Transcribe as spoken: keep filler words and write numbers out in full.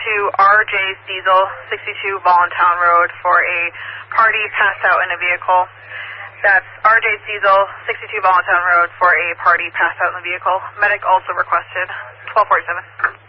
to R J Diesel, sixty-two Voluntown Road, for a party passed out in a vehicle. That's R J Diesel, sixty-two Voluntown Road, for a party passed out in the vehicle. Medic also requested. twelve forty-seven.